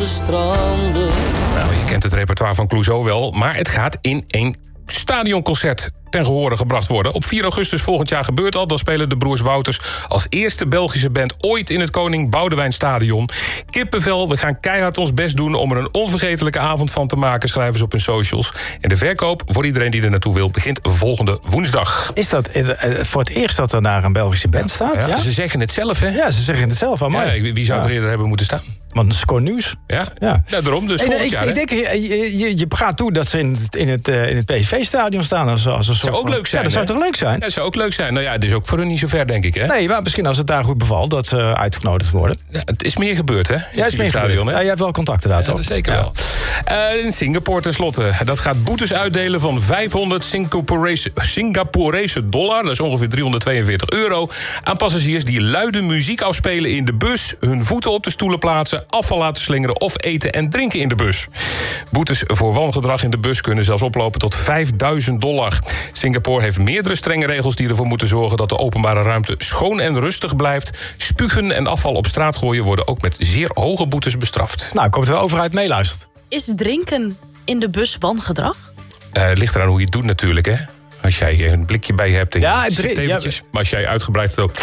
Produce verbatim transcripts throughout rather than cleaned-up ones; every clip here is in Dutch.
de stranden. Nou, je kent het repertoire van Clouseau wel, maar het gaat in één stadionconcert ten gehore gebracht worden. Op vier augustus volgend jaar gebeurt al. Dan spelen de broers Wouters als eerste Belgische band ooit in het Koning Boudewijn Stadion. Kippenvel, we gaan keihard ons best doen om er een onvergetelijke avond van te maken, schrijven ze op hun socials. En de verkoop voor iedereen die er naartoe wil begint volgende woensdag. Is dat voor het eerst dat er daar een Belgische band staat? Ja, Ja? Ze zeggen het zelf, hè? Ja, ze zeggen het zelf. Al Ja, wie zou er ja. eerder hebben moeten staan? Want het is Score Nieuws. Ja, Ja. ja daarom. Dus Hey, volgend ik, jaar, ik hè? denk, je, je, je gaat toe dat ze in het, in het, uh, in het P S V-stadion staan. Als, als een soort Zou ook van- leuk zijn, Ja, dat hè? zou toch leuk zijn? Ja, dat zou ook leuk zijn. Nou ja, het is ook voor hun niet zo ver, denk ik, hè? Nee, maar misschien als het daar goed bevalt, dat ze uitgenodigd worden. Ja, het is meer gebeurd, hè? In Ja, is meer stadion, gebeurd. hè? Ja, je hebt wel contacten daar, Ja, toch? dat zeker Ja. wel. Uh, in Singapore tenslotte. Dat gaat boetes uitdelen van vijfhonderd Singaporese, Singaporese dollar. Dat is ongeveer driehonderdtweeënveertig euro. Aan passagiers die luide muziek afspelen in de bus, hun voeten op de stoelen plaatsen, afval laten slingeren of eten en drinken in de bus. Boetes voor wangedrag in de bus kunnen zelfs oplopen tot vijfduizend dollar. Singapore heeft meerdere strenge regels die ervoor moeten zorgen dat de openbare ruimte schoon en rustig blijft. Spugen en afval op straat gooien worden ook met zeer hoge boetes bestraft. Nou, ik hoop dat de overheid meeluistert. Is drinken in de bus wangedrag? Uh, het ligt eraan hoe je het doet natuurlijk, hè. Als jij een blikje bij je hebt en je Ja, het zit dri- eventjes. ja. Maar als jij uitgebreid ook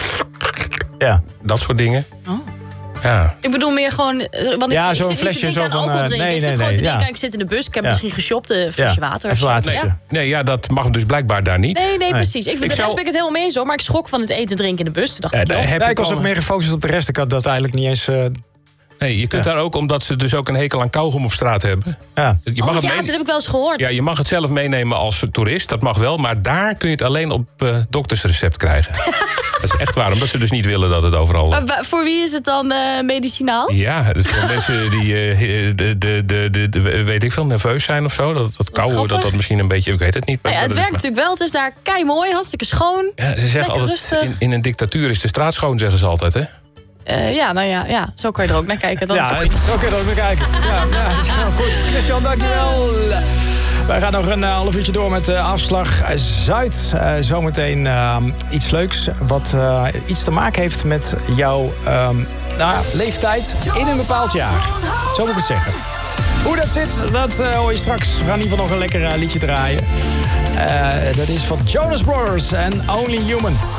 Ja. dat soort dingen. Oh. Ja. Ik bedoel meer gewoon... eh, Want Ja, ik, ik zo'n zit niet te flesje denken aan zo van, alcohol eh, drinken. nee, ik zit nee, gewoon te nee, denken, ja. ik zit in de bus. Ik heb Ja. misschien geshopt, een flesje Ja, water. even water. Ja. Nee, ja, dat mag dus blijkbaar daar niet. Nee, nee, precies. Ik, vind, Ik daar zou- ben ik het helemaal mee eens hoor. Maar ik schrok van het eten drinken in de bus. Toen dacht Ja, ik, daar joh. heb Ja, ik ik was al- ook meer gefocust op de rest. Ik had dat eigenlijk niet eens... Uh, Nee, je kunt Ja. daar ook, omdat ze dus ook een hekel aan kauwgom op straat hebben. ja. Je mag, Oh, het ja, meen- dat heb ik wel eens gehoord. ja, je mag het zelf meenemen als toerist, dat mag wel. Maar daar kun je het alleen op uh, doktersrecept krijgen. Dat is echt waar, omdat ze dus niet willen dat het overal... Maar wa- voor wie is het dan eh, medicinaal? Ja, het is voor mensen die, uh, de, de, de, de, de, weet ik veel, nerveus zijn of zo. Dat, dat kauwen, grappig. dat dat misschien een beetje, ik weet het niet. Nou ja, maar het dat werkt is maar- natuurlijk wel. Het is daar kei mooi, hartstikke schoon. Ja, ze zeggen Lekker altijd, rustig. in, in een dictatuur is de straat schoon, zeggen ze altijd, hè? Eh, ja, nou ja, ja, zo kan je er ook naar kijken. Dan Ja, zo kun je er ook naar kijken. Ja, ja, goed. Christian, dankjewel. Wij gaan nog een uh, half uurtje door met uh, afslag Zuid. Uh, zometeen uh, iets leuks wat uh, iets te maken heeft met jouw uh, nou, leeftijd in een bepaald jaar. Zo moet ik het zeggen. Hoe dat zit, dat uh, hoor je straks. We gaan in ieder geval nog een lekker uh, liedje draaien. Uh, dat is van Jonas Brothers en Only Human.